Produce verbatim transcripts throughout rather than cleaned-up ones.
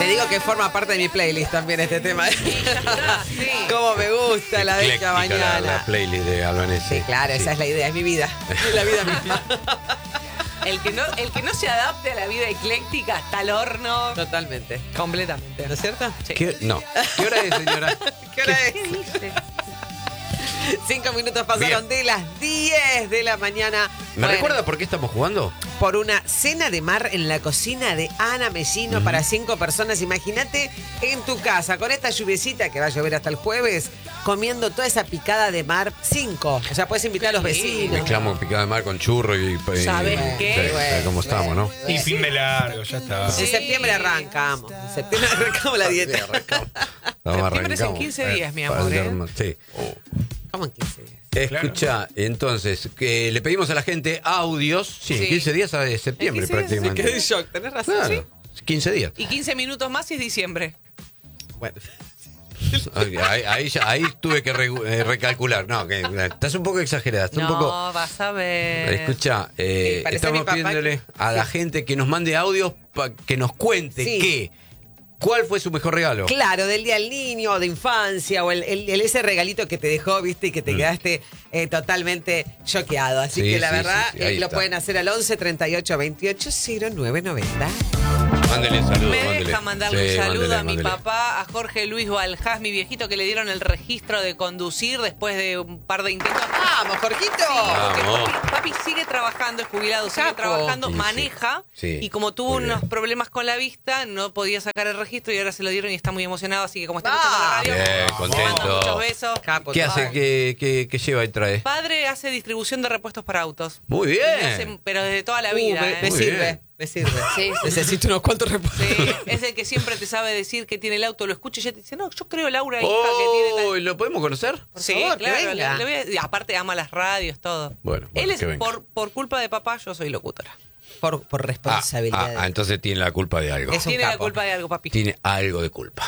Te digo que forma parte de mi playlist también este tema. Sí, ya está, sí. Cómo me gusta la bella mañana. La, la playlist de Albanese. Sí, claro, sí. Esa es la idea, es mi vida. Es la vida misma. El que, no, el que no se adapte a la vida ecléctica está al horno. Totalmente. Completamente. ¿No es cierto? Sí. ¿Qué? No. ¿Qué hora es, señora? ¿Qué hora es? ¿Qué dice? Cinco minutos pasaron Bien. de las diez de la mañana. ¿Me Bueno, recuerda por qué estamos jugando? por una cena de mar en la cocina de Ana Mellino uh-huh. para cinco personas. Imagínate en tu casa, con esta lluviecita que va a llover hasta el jueves, comiendo toda esa picada de mar. Cinco. O sea, puedes invitar a los vecinos. Mezclamos picada de mar con churro y... y ¿Sabes y, qué? Sí, Bueno, cómo estamos, ¿no? Y fin de largo, ya está. En septiembre arrancamos. En septiembre arrancamos la dieta. Sí, arrancamos. Septiembre es en quince días, mi amor, ¿eh? Sí. ¿Cómo en quince días? Escucha, entonces, que le pedimos a la gente audios. Sí, Sí. en quince días de septiembre En quince días, prácticamente. Me quedé en shock, tenés razón. Claro, quince días. Y quince minutos más y es diciembre. Bueno. Ahí, ahí, ya- ahí tuve que re- eh, recalcular. No, que estás un poco exagerada. Estás No, un poco. vas a ver. Escucha, eh, Sí, parece mi estamos papá pidiéndole que- a la sí. gente que nos mande audios para que nos cuente Sí. qué. ¿Cuál fue su mejor regalo? Claro, del día del niño, de infancia, o el, el- el- ese regalito que te dejó, viste, y que te quedaste eh, totalmente choqueado. Así Mm. Sí, que la sí, verdad, sí, sí, ahí eh, lo está. pueden hacer al once treinta y ocho veintiocho cero nueve noventa. Mándele saludos. Me mándele. deja mandarle Sí, un saludo mándele, a mi mándele. papá, a Jorge Luis Valjás, mi viejito, que le dieron el registro de conducir después de un par de intentos. ¡Vamos, Jorgito! Sí, porque Vamos. papi, papi sigue trabajando, es jubilado, sigue Capo. trabajando, Sí, sí. maneja. Sí, Y como tuvo muy bien. unos problemas con la vista, no podía sacar el registro y ahora se lo dieron y está muy emocionado. Así que como está Ah, escuchando la radio, bien, le contento. mando muchos besos. Capo, ¿Qué hace? total. ¿Qué, qué, qué lleva y trae? Padre hace distribución de repuestos para autos. Muy Y hace- bien. pero desde toda la Uh, vida. me, ¿eh? me Muy sirve, bien. me sirve. Sí, sí. Necesito unos cuantos repuestos. Sí, es el que siempre te sabe decir que tiene el auto, lo escucha y ya te dice, no, yo creo Laura, hija, que tiene tal... Oh, ¿lo podemos conocer? Por Sí, favor, que claro, venga. le- le voy a- y aparte ama las radios, todo. Bueno, bueno, Él es, que venga. por, por culpa de papá, yo soy locutora. Por, por Ah, responsabilidad. ah, ah, entonces tiene la culpa de algo. Es un Tiene la capo. culpa de algo, papi. Tiene algo de culpa.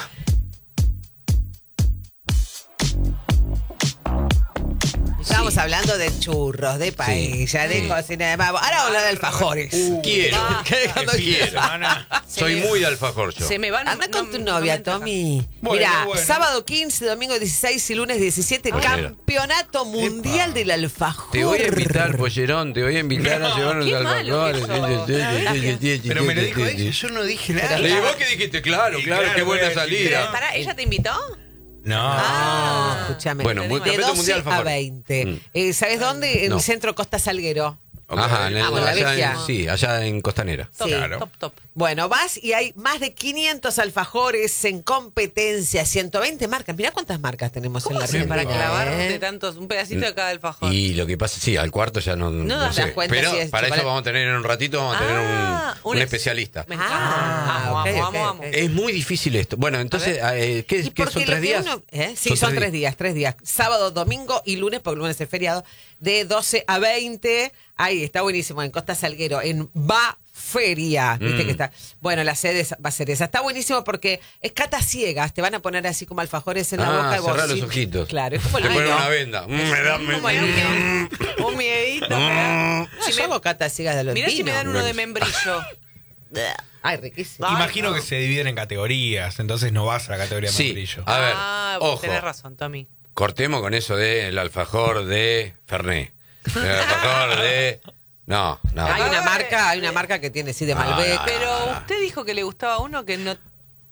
Estábamos hablando de churros, de paella, de sí. cocina de pavo. Ahora vamos a hablar de alfajores. Quiero. Ah, ¿Qué? que quiero. Semana. Soy me- muy de alfajor yo. Se me van a... Anda con no- tu no me novia, encaja. Tommy. Bueno, Mira, bueno. sábado quince, domingo dieciséis y lunes diecisiete, Ah, mira. campeonato mundial del alfajor. Te voy a invitar, pollerón, te voy a invitar a No, llevar qué unos malo que alfajores. Pero me lo dijo ella, yo no dije nada. ¿Y vos qué dijiste? Claro, Y claro, claro, qué buena bueno, salida. Pero, pará, ¿ella te invitó? No. Ah, escúchame. Bueno, muy- de campeonato doce mundial a alfajor. veinte. Mm. Eh, ¿Sabes dónde? En No. el centro Costa Salguero. Ajá, en el- Vamos, la allá Vecchia. en, sí, allá en Costanera. Top, Sí. Claro. top, top. Bueno, vas y hay más de quinientos alfajores en competencia, ciento veinte marcas. Mirá cuántas marcas tenemos en ¿Cómo la haces Argentina. para ¿eh? clavarte tantos, un pedacito de cada alfajor? Y lo que pasa, sí, al cuarto ya no, no te sé. das cuenta Pero si es para eso chocolate. vamos a tener en un ratito, vamos a tener Ah, un, un un es- especialista. Me encanta. Ah, amo, ok, amo, ok, amo, amo. ok. Es muy difícil esto. Bueno, entonces, eh, ¿qué, Y qué porque son lo tres que días? uno- ¿eh? Sí, son, tres días, tres días. Sábado, domingo y lunes, porque el lunes es feriado, de doce a veinte. Ahí, está buenísimo, en Costa Salguero, en Va Feria. ¿Viste Mm. que está? Bueno, la sede es- va a ser esa. Está buenísimo porque es catas ciegas. Te van a poner así como alfajores en la Ah, boca. y vos cerrá los sí- ojitos. Claro, es como el Te ponen vino. una venda. Mm, me da- me- Como el vino. Un miedito. me da. No, Si yo me- hago catas ciegas de los Mirá si me dan vinos. uno de membrillo. Ay, riquísimo. Ay, Imagino no. que se dividen en categorías, entonces no vas a la categoría de Sí, membrillo. a ver, Ah, vos ojo. tenés razón, Tommy. Cortemos con eso del alfajor de Fernet. El alfajor de... No, no. Hay no. una marca, hay una marca que tiene sí de No, Malbec. no, Pero no, no. usted dijo que le gustaba uno que no...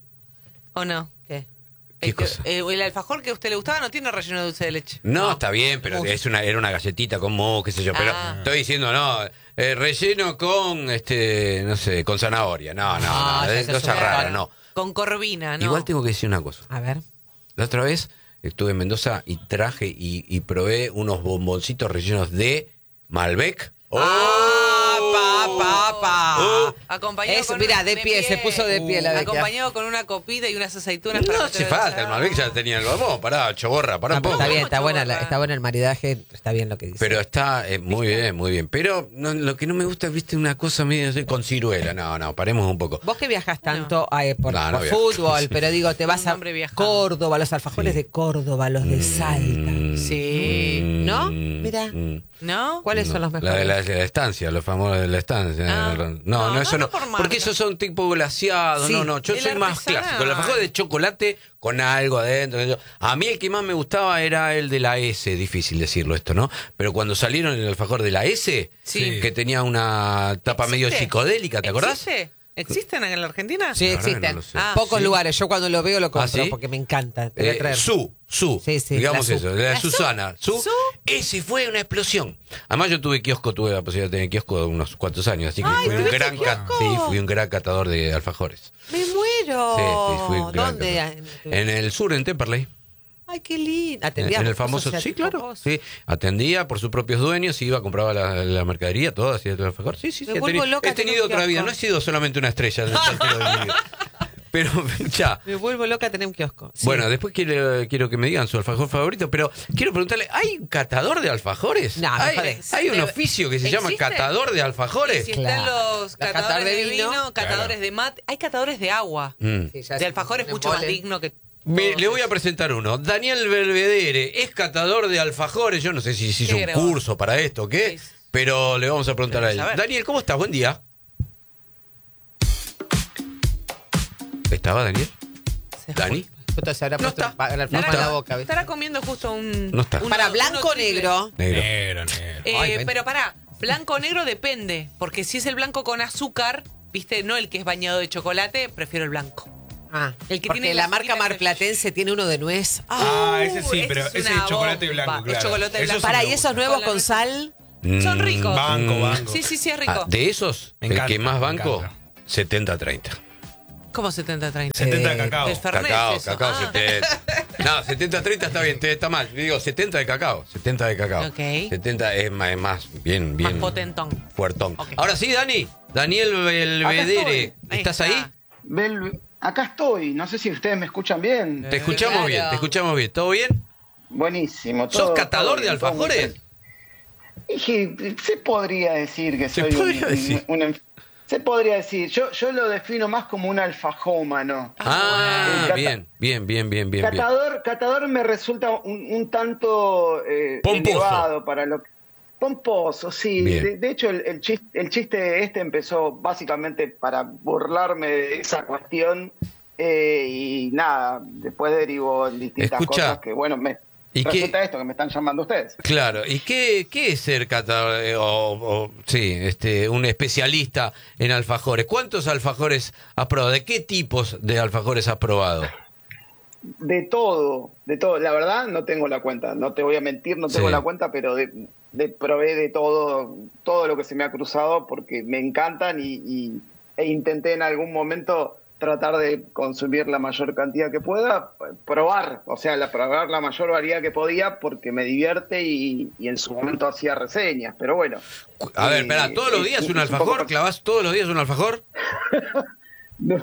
¿O no? ¿Qué? ¿Qué el, que- cosa? eh, el alfajor que a usted le gustaba no tiene relleno de dulce de leche. No, está bien, pero es una, era una galletita con moho, qué sé yo. Pero Ah. estoy diciendo, no, eh, relleno con, este, no sé, con zanahoria. No, no, Ah, no, ya es se cosa sube. rara, no. Con corvina, ¿no? Igual tengo que decir una cosa. A ver. La otra vez estuve en Mendoza y traje y, y probé unos bomboncitos rellenos de Malbec. ¡Ah, pa, pa, pa! Oh. Acompañado Eso, con mira, una- de pie, se puso de pie la Vecchia. Acompañado con una copita y unas aceitunas. No para hace meter falta, el Malbec ya tenía el vamos, pará, choborra, pará No, un pero poco. está bien, ¿Cómo está buena, la- choborra? está bueno el maridaje, está bien lo que dice. Pero está eh, muy bien, muy bien. Pero no, lo que no me gusta, viste, una cosa medio así, con ciruela. No, no, paremos un poco. Vos que viajas tanto eh, por, No, no por viajo. fútbol, pero digo, te vas Un a hombre viajado. Córdoba, los alfajores Sí. de Córdoba, los de Salta. Mm, Mm, Sí. mm, ¿No? mm, Mira. mm. ¿No? ¿Cuáles son los La mejores? de la, de la estancia, los famosos de la estancia. Ah. no, no, No, no, eso no no. por marca. Porque esos son tipo glaseados. Sí. No, no. Yo El soy más artesanal. clásico. El alfajor de chocolate con algo adentro. A mí el que más me gustaba era el de la S. Difícil decirlo esto, ¿no? Pero cuando salieron el alfajor de la S, Sí. que tenía una tapa medio ¿Existe? psicodélica, ¿te acordás? ¿Existe? ¿Existen en la Argentina? Sí, La verdad que existen. no lo sé. Ah, Pocos ¿sí? lugares. Yo cuando lo veo lo compro ¿Ah, sí? porque me encanta. Te voy a Eh, traer. su, su, Sí, sí, digamos la Su. eso, la, ¿La Su? Susana, su, ¿Su? ese fue una explosión. Además yo tuve kiosco, tuve la posibilidad de tener kiosco unos cuantos años, así que Ay, fui un ¿tuviste gran, ca- kiosco? sí, fui un gran catador de alfajores. ¡Me muero! Sí, sí, fui un gran ¿Dónde? catador. En el sur, en Temperley. Ay, qué lindo. En, Atendías en el vos, famoso, o sea, sí, tipo claro, vos. sí, atendía por sus propios dueños, iba, compraba la, la mercadería, todo, hacía el alfajor. Sí, sí, sí, Me he vuelvo tenido, loca he tenido tener un otra vida, kiosco. no he sido solamente una estrella en el saltero de mi vida. Pero, ya. Me vuelvo loca a tener un kiosco. Sí. Bueno, después quiero, quiero que me digan su alfajor favorito, pero quiero preguntarle, ¿hay un catador de alfajores? No, me ¿Hay, jodés. hay un Debe- oficio que se llama ¿Existe? catador de alfajores? Si Claro. están los La catadores catar de de vino. vino, catadores de mate, hay catadores de agua. Mm. Sí, ya De es alfajores un mucho más embole. digno que Me- todos le voy a esos. presentar uno. Daniel Belvedere es catador de alfajores. Yo no sé si se hizo Qué un gregor. curso para esto o qué, Sí. pero le vamos a preguntar a él. Debemos saber. Daniel, ¿cómo estás? Buen día. ¿Estaba Daniel? Se ¿Dani? Justo se habrá No puesto está. el pa- el No alfajor está. en la boca, ¿viste? Estará comiendo justo un. No está. uno- Para uno blanco triple. negro. Negro. Negro, negro. Eh, Ay, ven. pero pará, blanco o negro depende. Porque si es el blanco con azúcar, viste, no el que es bañado de chocolate, prefiero el blanco. Ah, El que porque tiene la las marca esquinas de- Marplatense tiene uno de nuez. Ah, ese sí, ese pero es ese una es chocolate bomba. blanco, Es claro. chocolate Esos blanco. sí Para, me ¿y esos gustan. nuevos Con la con nuez. sal? Son Mm, ricos. Banco, banco. Sí, sí, sí, es rico. ah, de esos, Me el encanta, que más me banco, encanta. setenta treinta. ¿Cómo setenta treinta? setenta de Eh, cacao. el Fernet Cacao, eso. cacao, Ah. setenta. No, setenta treinta está bien, te- está mal. Digo, setenta de cacao, setenta de cacao. Ok. setenta es más, es más bien, bien. Más potentón. Fuertón. Ok. Ahora sí, Dani. Daniel Belvedere. estoy. Ahí ¿Estás está. ahí? Bel- acá estoy, no sé si ustedes me escuchan bien. Te escuchamos claro. bien, te escuchamos bien. ¿Todo bien? Buenísimo. ¿Sos todo- catador todo de bien, todo muy alfajores? bien. Dije, se podría decir que Se soy podría un, decir. un- un- se podría decir. Yo, yo lo defino más como un alfajómano. Ah, bueno. bien, bien, bien, bien, bien. bien. Catador, catador me resulta un, un tanto eh, Pomposo. elevado para lo que. Pomposo, sí. Bien. De, de hecho, el, el chiste, el chiste este empezó básicamente para burlarme de esa cuestión. eh, y nada, después derivó en distintas Escucha, cosas que, bueno, me ¿y qué- resulta esto que me están llamando ustedes. Claro, ¿y qué, qué es ser catador eh, o, o, sí, este, un especialista en alfajores? ¿Cuántos alfajores has probado? ¿De qué tipos de alfajores has probado? De todo, de todo. La verdad, no tengo la cuenta. No te voy a mentir, no tengo Sí. la cuenta, pero de, de- probé de todo, todo lo que se me ha cruzado porque me encantan y, y- e intenté en algún momento tratar de consumir la mayor cantidad que pueda, probar, o sea, la, probar la mayor variedad que podía porque me divierte y, y en su momento hacía reseñas, pero bueno. A ver, Eh, espera, ¿todos los días es- un es un alfajor? poco- ¿Clavás todos los días un alfajor? No,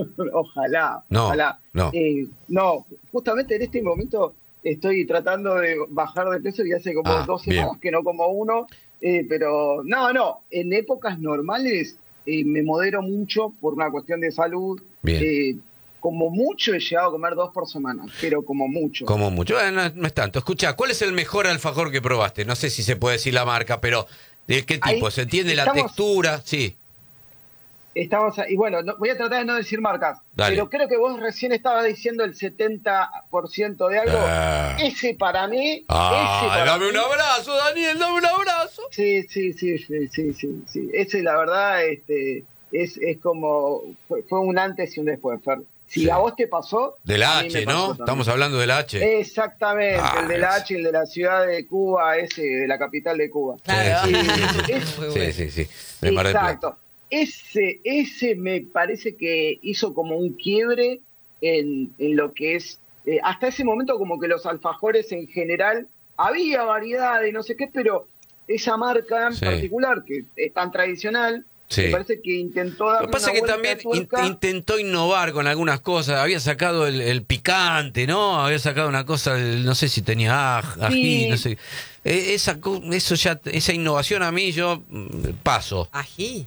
ojalá, No, ojalá. no. Eh, no, justamente en este momento estoy tratando de bajar de peso y hace como Ah, dos bien. semanas que no como uno, eh, pero no, no, en épocas normales eh, me modero mucho por una cuestión de salud. Bien. Eh, como mucho he llegado a comer dos por semana, pero como mucho. Como mucho. Eh, no, no es tanto. Escucha, ¿cuál es el mejor alfajor que probaste? No sé si se puede decir la marca, pero ¿de qué tipo? Ahí ¿Se entiende la estamos- textura? Sí. Estamos a- y bueno, no- voy a tratar de no decir marcas, Dale. pero creo que vos recién estabas diciendo el setenta por ciento de algo. Ah. Ese para mí, ese Ah, para dame mí- un abrazo, Daniel, dame un abrazo. Sí, sí, sí, sí, sí, sí, sí. Ese, la verdad, este, es, es como, fue, fue un antes y un después, Fer. Si Sí. a vos te pasó... Del a mí me H, pasó ¿no? también. Estamos hablando del H. Exactamente, Ah, el de la es- H, el de la ciudad de Cuba, ese, de la capital de Cuba. Claro. Sí, sí, Muy Sí, bueno. sí, sí. De Mar del Plata. Exacto. Ese, ese me parece que hizo como un quiebre en, en lo que es... eh, hasta ese momento como que los alfajores en general, había variedad y no sé qué, pero esa marca en Sí. particular, que es tan tradicional, Sí. me parece que intentó Lo darle que pasa una es que vuelta también de tuerca. in- intentó innovar con algunas cosas. Había sacado el, el picante, ¿no? Había sacado una cosa, el- no sé si tenía aj- ají, Sí. no sé. Eh, Esa, co- eso ya, esa innovación a mí yo mm, paso. Ají.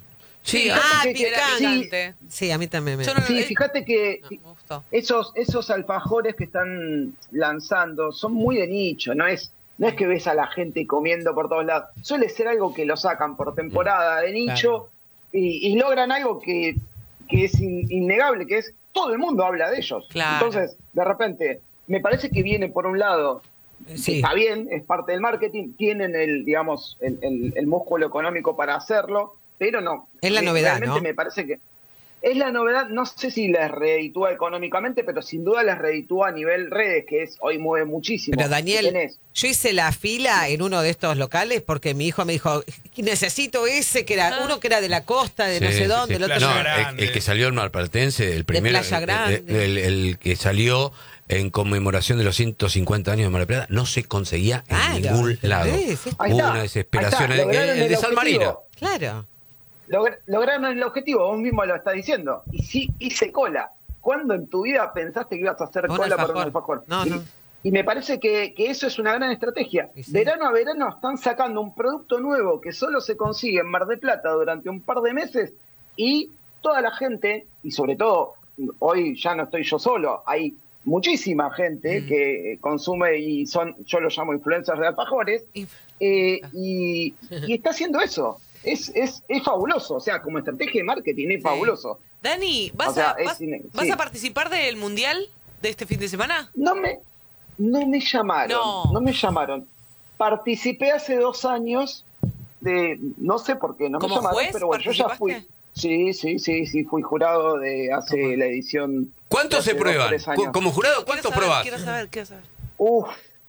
Sí, Ah, Fíjate que- Era picante. picante. Sí, a mí también me... Yo no- Sí, eh, fíjate que No, me gustó. esos, esos alfajores que están lanzando son muy de nicho, no es, no es que ves a la gente comiendo por todos lados. Suele ser algo que lo sacan por temporada de nicho y, y logran algo que, que es in- innegable, que es todo el mundo habla de ellos. Claro. Entonces, de repente, me parece que viene por un lado, que Sí. está bien, es parte del marketing, tienen el, digamos, el, el- el músculo económico para hacerlo, pero no. Es la Me- novedad, realmente ¿no? me parece que es la novedad, no sé si les reditúa económicamente, pero sin duda les reditúa a nivel redes, que es hoy mueve muchísimo. Pero Daniel, Tenés- yo hice la fila en uno de estos locales porque mi hijo me dijo, necesito ese, que era Ah. uno que era de la costa, de no Sí, sé sí, dónde, sí. el otro... No, Playa no- el, Grande. el que salió el Malplatense, el primero, Playa el- Grande. El, el- el que salió en conmemoración de los ciento cincuenta años de Mar del Plata, no se conseguía en Claro, ningún ¿entendés? lado. Es- Ahí Hubo está, una desesperación. ahí está, El, lograron el de el San objetivo. Marino. Claro. Logr- lograron el objetivo, vos mismo lo estás diciendo. Y sí, hice cola. ¿Cuándo en tu vida pensaste que ibas a hacer Un cola para un alfajor. alfajor? No, y, no. y me parece que, que eso es una gran estrategia. Y sí. Verano a verano están sacando un producto nuevo que solo se consigue en Mar del Plata durante un par de meses y toda la gente, y sobre todo hoy ya no estoy yo solo, hay muchísima gente Mm. que consume y son, yo los llamo influencers de alfajores, Inf- eh, y, y está haciendo eso. Es, es, es fabuloso, o sea, como estrategia de marketing es Sí. fabuloso. Dani, ¿vas, O sea, a, es vas, ine- vas sí. a participar del mundial de este fin de semana? No me, no me llamaron, No. no. me llamaron. Participé hace dos años de, no sé por qué, no me ¿Como llamaron, juez pero bueno, yo ya fui. participaste? Sí, sí, sí, sí, fui jurado de hace Toma. la edición. ¿Cuántos de se hace dos, prueban? tres años. Como jurado, Quiero ¿cuántos saber, probás? Quiero saber, quiero saber. Uf,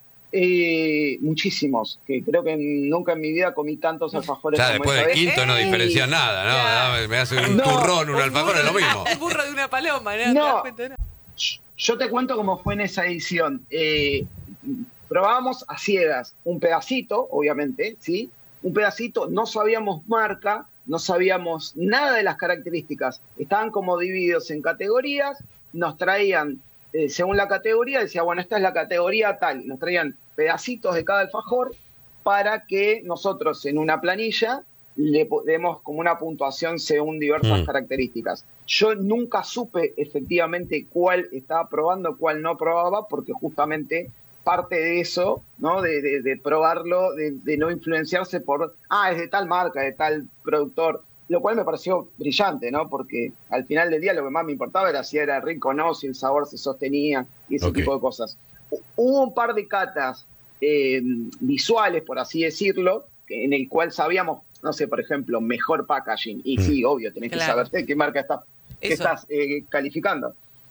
eh, muchísimos, que creo que nunca en mi vida comí tantos alfajores Ya como después esa del vez. quinto no ¡Ey! diferencia nada, ¿no? Ya. Dame- Me hace un No, turrón, un Un alfajor, es lo burro- mismo. Un burro de una paloma, ¿no? No. ¿Te das cuenta, no? Yo te cuento cómo fue en esa edición. Eh, probábamos a ciegas un pedacito, obviamente, ¿sí? Un pedacito, no sabíamos marca, no sabíamos nada de las características. Estaban como divididos en categorías, nos traían, eh, según la categoría, decía, bueno, esta es la categoría tal. Nos traían pedacitos de cada alfajor para que nosotros en una planilla le po- demos como una puntuación según diversas Mm. características. Yo nunca supe efectivamente cuál estaba probando, cuál no probaba, porque justamente parte de eso, ¿no? De, de- de probarlo, de, de no influenciarse por, ah, es de tal marca, de tal productor, lo cual me pareció brillante, ¿no? Porque al final del día lo que más me importaba era si era rico o no, si el sabor se sostenía y ese Ok. tipo de cosas. Hu- Hubo un par de catas eh, visuales, por así decirlo, en el cual sabíamos, no sé, por ejemplo, mejor packaging. Y Mm. sí, obvio, tenés que Claro. saber de qué marca estás, qué Eso. estás eh, calificando.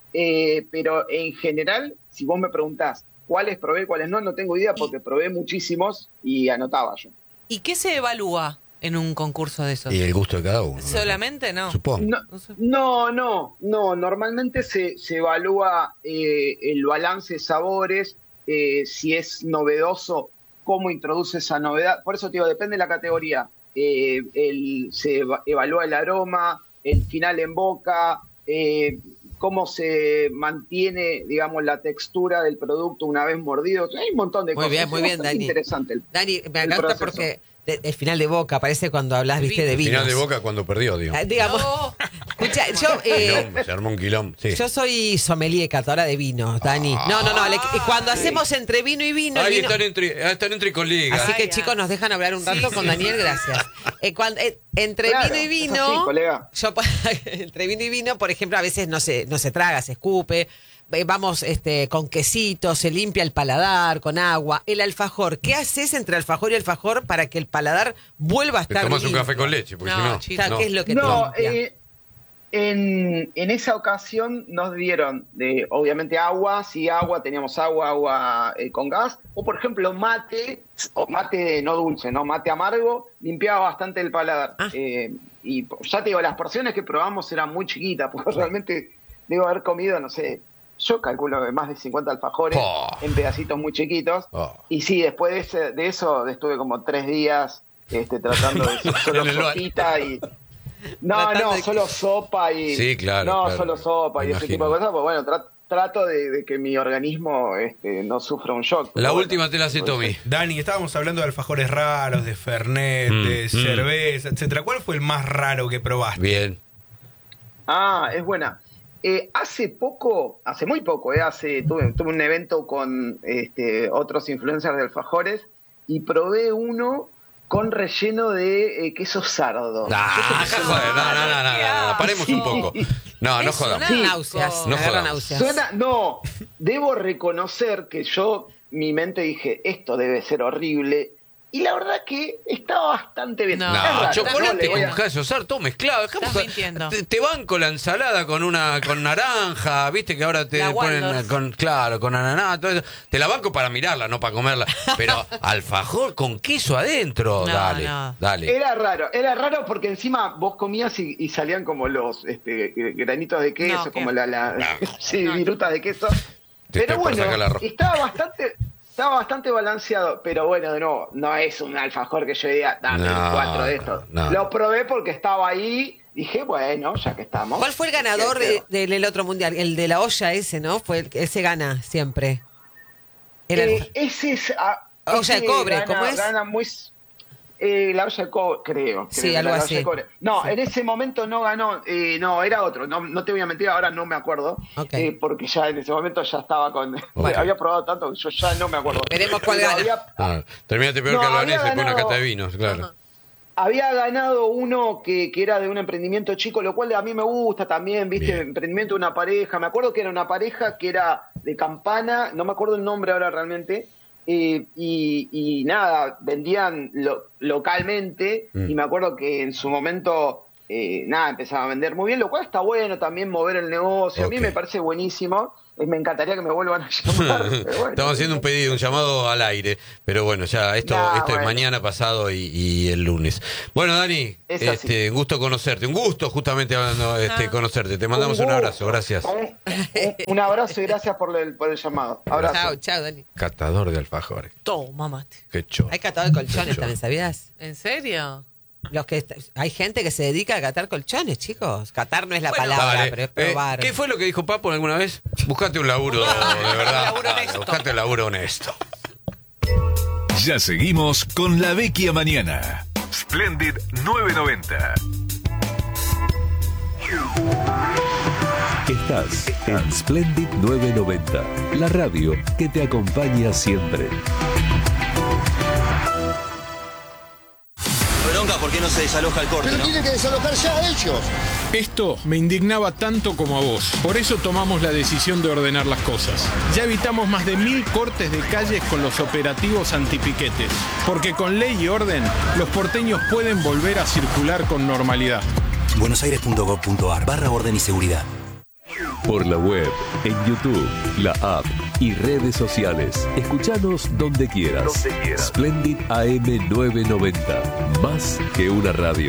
Eh, pero en general, si vos me preguntás cuáles probé y cuáles no, no tengo idea porque probé muchísimos y anotaba yo. ¿Y qué se evalúa en un concurso de esos? Y el gusto de cada uno. ¿no? ¿Solamente no? Supongo. No, No sé. no, no, no. Normalmente se, se evalúa eh, el balance de sabores, eh, si es novedoso, cómo introduce esa novedad. Por eso te digo, depende de la categoría. Eh, el- se eva- evalúa el aroma, el final en boca, eh, cómo se mantiene, digamos, la textura del producto una vez mordido. Hay un montón de Muy cosas. bien, muy Es bien, bastante Dani. interesante. el- Dani, me el encanta proceso. porque de- el final de Boca parece cuando hablas, viste, de Al vinos. final de Boca cuando perdió, digo. Ah, digamos, No. escucha, yo, eh, Quilombo, se armó un quilombo. Sí. yo soy sommelier, catadora de vinos, Dani. No, no, no, le- cuando hacemos entre vino y vino, el Ahí vino- están entre, ah, están entre colegas. así que Ay, chicos, ay. nos dejan hablar un rato Sí, con sí. Daniel, gracias. Eh, cuando- eh, entre Claro, vino y es vino, así, colega. yo entre vino y vino, por ejemplo, a veces no se, no se traga, se escupe. Eh, Vamos este, con quesito, se limpia el paladar con agua. El alfajor, ¿qué haces entre alfajor y alfajor para que el paladar vuelva a Te estar tomas un limpio? café con leche, porque No, si no. chicos. Claro, no. ¿qué es lo que No, te limpia? eh, en, en esa ocasión nos dieron, de, obviamente, agua, sí, agua, teníamos agua, agua eh, con gas, o por ejemplo mate, o mate no dulce, ¿no? Mate amargo, limpiaba bastante el paladar. Ah. Eh, y ya te digo, las porciones que probamos eran muy chiquitas, porque realmente debo haber comido, no sé, yo calculo que más de cincuenta alfajores Oh. en pedacitos muy chiquitos. Oh. Y sí, después de, ese- de eso estuve como tres días este, tratando de ser solo En el baño. sopita y... No, Tratando no, de- solo sopa y... Sí, claro, No, claro. solo sopa Me y ese imagino. tipo de cosas, pues bueno, tra- trato de, de que mi organismo este, no sufra un shock. pero La bueno, última te la hace pues, Tommy. Dani, estábamos hablando de alfajores raros, de Fernet, Mm, de mm. cerveza, etcétera. ¿Cuál fue el más raro que probaste? Bien. Ah, es buena. Eh, hace poco, hace muy poco, eh, hace, tuve, tuve un evento con este, otros influencers de alfajores y probé uno con relleno de eh, queso sardo. Ah, Yo sé que joder, no, no, no, no, no, no, paremos un poco. No, no Es jodamos. una náuseas. No me agarran jodamos. náuseas. Suena, no, debo reconocer que yo, mi mente dije, esto debe ser horrible. Y la verdad que estaba bastante bien. No, Es No, raro, chocolate ¿no? Le voy con a- queso sar, todo mezclado. Dejamos- Estás mintiendo. Te, te banco la ensalada con una con naranja, viste que ahora te La ponen Waldorf. con claro, con ananá, todo eso. Te la banco para mirarla, no para comerla. Pero alfajor con queso adentro, No, dale, no. dale. Era raro, era raro porque encima vos comías y, y salían como los este, granitos de queso, No, como ¿qué? la, la sí, No. virutas de queso. Te Pero estoy por bueno, sacar la ropa. estaba bastante, estaba bastante balanceado, pero bueno, de nuevo, no es un alfajor que yo diga, dame No, cuatro de estos. no. Lo probé porque estaba ahí, dije, bueno, ya que estamos. ¿Cuál fue el ganador ¿Qué de- hacer? del, del otro mundial? El de la olla ese, ¿no? Fue el, ese gana siempre. Era el- Eh, ese es. ah, Olla de ese cobre, gana- ¿cómo es? Gana muy. eh, la olla de cobre, creo. Sí, creo que algo la olla así. de cobre. No, Sí. en ese momento no ganó. eh, no, era otro. No, no te voy a mentir, ahora no me acuerdo. Ok. eh, porque ya en ese momento ya estaba con. Ok. Había probado tanto que yo ya no me acuerdo. Veremos cuál Pero gana. Había, Ah, terminaste peor No, que había Albanés después de una ganado- cata de vinos, claro. había ganado uno que, que era de un emprendimiento chico, lo cual a mí me gusta también, ¿viste? Bien. Emprendimiento de una pareja. Me acuerdo que era una pareja que era de Campana, no me acuerdo el nombre ahora realmente. eh, y, y nada, vendían lo- localmente. Mm. Y me acuerdo que en su momento, eh, nada, empezaba a vender muy bien, lo cual está bueno también mover el negocio. A mí Ok. me parece buenísimo. Eh, Me encantaría que me vuelvan a llamar. pero bueno. Estamos haciendo un pedido, un llamado al aire, pero bueno, ya esto, Nah, esto es bueno. mañana, pasado y, y el lunes. Bueno, Dani, Es así. este, un gusto conocerte, un gusto justamente hablando, este, Ah. conocerte. Te mandamos un, gusto. abrazo, gracias. Un, un- un abrazo y gracias por el, por el llamado. Abrazo. Chao, chao, Dani. Catador de alfajores. Toma, mate. Qué cho. Hay catador de colchones Qué cho. también, ¿sabías? ¿En serio? Los que est- hay gente que se dedica a catar colchones, chicos. Catar no es la Bueno, palabra, Dale. pero es Eh, probar. ¿Qué fue lo que dijo Papo alguna vez? Buscate un laburo, de verdad. laburo Dale, honesto. buscate un laburo honesto. Ya seguimos con La Vecchia Mañana. Splendid nueve noventa. Estás en Splendid nueve noventa, la radio que te acompaña siempre. Bronca, ¿por qué no se desaloja el corte, no? que desalojar ya ellos. Esto me indignaba tanto como a vos. Por eso tomamos la decisión de ordenar las cosas. Ya evitamos más de mil cortes de calles con los operativos antipiquetes. Porque con ley y orden, los porteños pueden volver a circular con normalidad. buenosaires.gov.ar barra orden y seguridad. Por la web, en YouTube, la app y redes sociales. Escuchanos donde quieras. Donde quieras. Splendid A M nueve noventa. Más que una radio.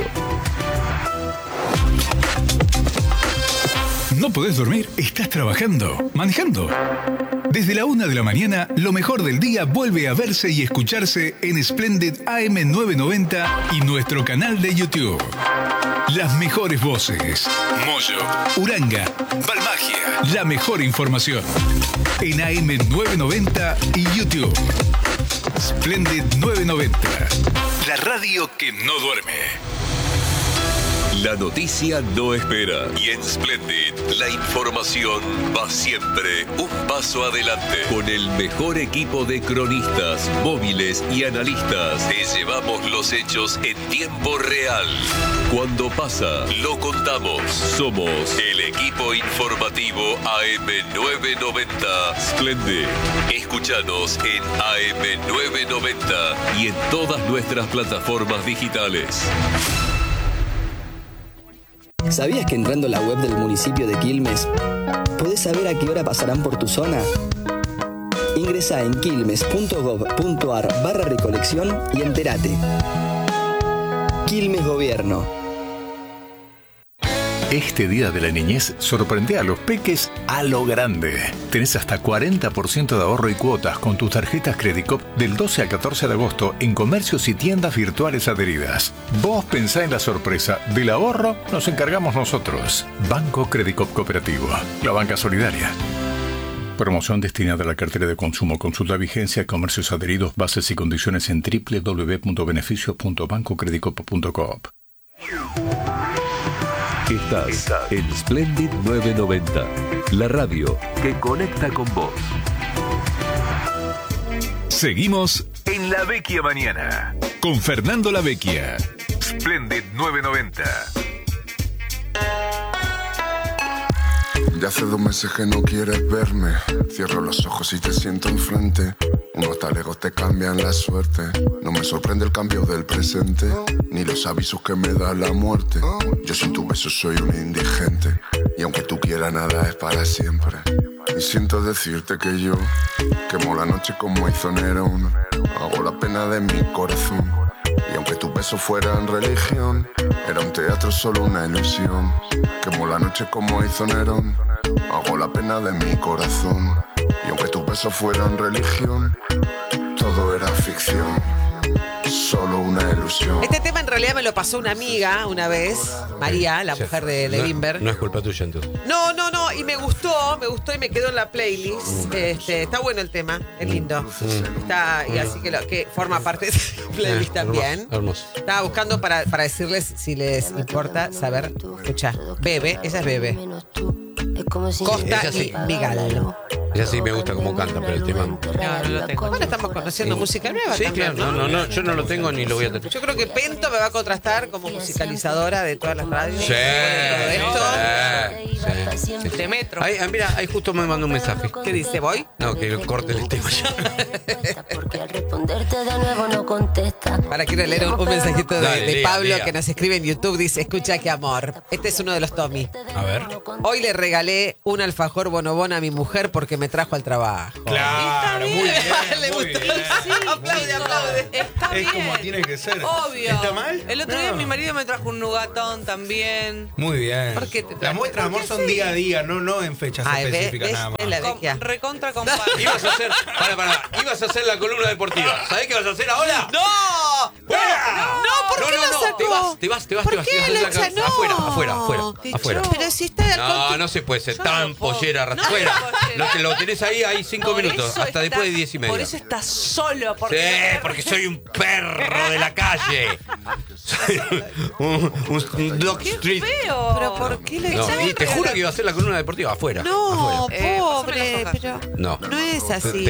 ¿No podés dormir? ¿Estás trabajando? ¿Manejando? Desde la una de la mañana, lo mejor del día vuelve a verse y escucharse en Splendid A M novecientos noventa y nuestro canal de YouTube. Las mejores voces. Moyo, Uranga, Balmagia. La mejor información. En A M novecientos noventa y YouTube. Splendid novecientos noventa. La radio que no duerme. La noticia no espera. Y en Splendid, la información va siempre un paso adelante. Con el mejor equipo de cronistas, móviles y analistas, te llevamos los hechos en tiempo real. Cuando pasa, lo contamos. Somos el equipo informativo A M novecientos noventa. Splendid. Escúchanos en A M novecientos noventa y en todas nuestras plataformas digitales. ¿Sabías que entrando a la web del municipio de Quilmes podés saber a qué hora pasarán por tu zona? Ingresa en quilmes.gov.ar barra recolección y entérate. Quilmes Gobierno. Este día de la niñez sorprende a los peques a lo grande. Tenés hasta cuarenta por ciento de ahorro y cuotas con tus tarjetas Credicop del doce al catorce de agosto en comercios y tiendas virtuales adheridas. Vos pensá en la sorpresa. Del ahorro nos encargamos nosotros. Banco Credicop Cooperativo. La banca solidaria. Promoción destinada a la cartera de consumo. Consulta vigencia, comercios adheridos, bases y condiciones en doble u doble u doble u punto beneficios punto banco credicop punto coop. Estás en Splendid novecientos noventa, la radio que conecta con vos. Seguimos en La Vecchia Mañana con Fernando La Vecchia. Splendid novecientos noventa. Ya hace dos meses que no quieres verme. Cierro los ojos y te siento enfrente. Unos talegos te cambian la suerte. No me sorprende el cambio del presente, ni los avisos que me da la muerte. Yo sin tu beso soy un indigente, y aunque tú quieras nada es para siempre. Y siento decirte que yo quemo la noche como hizo Nerón. Hago la pena de mi corazón. Y aunque tus besos fueran religión, era un teatro, solo una ilusión. Quemo la noche como hizo Nerón. Hago la pena de mi corazón. Y aunque tus besos fueran religión, todo era ficción, solo una ilusión. Este tema en realidad me lo pasó una amiga una vez, María, la mujer de, de no, Limber. No es culpa tuya entonces. No, no, no, y me gustó, me gustó y me quedó en la playlist. Este, está bueno el tema, es lindo. Mm. Está, y así que, lo, que forma parte de la playlist Eh, también. Hermoso, hermoso. Estaba buscando para, para decirles si les importa saber. Escucha, Bebe, ella es Bebe. Costa Ella sí. y Migal. Ella sí me gusta cómo canta, pero el tema. No, no lo tengo. Bueno, estamos conociendo Sí. música nueva Sí, también, claro. No, no, no, yo no lo tengo ni lo voy a tener. Yo creo que Pento me va a contrastar como musicalizadora de todas las radios. Sí, Todo esto. sí, sí, sí. De metro. Ahí, ah, mira, ahí justo me mandó un mensaje. ¿Qué dice? ¿Voy? No, que corte el tema ya. Porque al responderte de nuevo no contesta. Para quiero leer un, un mensajito de, Dale, de lea, Pablo lea. que nos escribe en YouTube. Dice, escucha qué amor. Este es uno de los Tommy. A ver. Hoy le regalé un alfajor bonobón a mi mujer porque me trajo al trabajo. Claro, muy bien. Le muy gustó. bien. Sí, aplaude, aplaude. Está Es bien. como tiene que ser. Obvio. ¿Está mal? El otro día No. mi marido me trajo un nugatón también. Muy bien. ¿Por qué te Las trajo? muestras de amor son sí. día a día, no, no en fechas Ay, ve, específicas ves, nada más. es la Com- vecchia. recontra compadre. Ibas a hacer, para, para, ibas a hacer la columna deportiva. ¿Sabés qué vas a hacer ahora? ¡No! ¡Fuera! No, ¿por qué no, lo no, sacó? Te vas, te vas, te vas, ¿Por te vas. qué, te vas a hacer la Alexa? ca- No. Afuera, afuera, afuera, Te afuera. echó. Pero si está No, no se puede ser Yo tan no puedo. pollera. No, Fuera. pollera. Lo, que lo tenés ahí, hay cinco Por minutos. eso Hasta está- después de diez y media. Por eso estás solo. Porque Sí, porque soy un perro de la calle. Soy un, un, un dog ¡Qué street. feo! ¿Pero por qué le No, echaron? y te juro que iba a hacer la columna deportiva afuera. No, afuera. Eh, pobre, pásame las pero No. no es así.